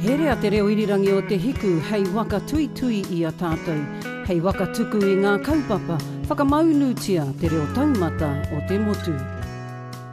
He rea te reo irirangi o te hiku hei waka tui tui i a tātou. Hei waka tuku i ngā kaupapa, whakamaunutia te reo taumata o te motu.